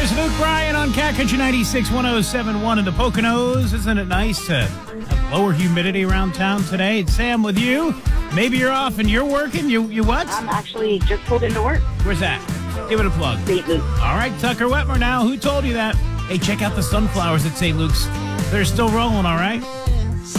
Here's Luke Bryan on Cat Country 96.1071 in the Poconos. Isn't it nice to have lower humidity around town today? It's Sam with you. Maybe you're off and you're working. You what? I'm actually just pulled into work. Where's that? Give it a plug. St. Luke's. All right, Tucker Wetmer now. Who told you that? Hey, check out the sunflowers at St. Luke's. They're still rolling, all right?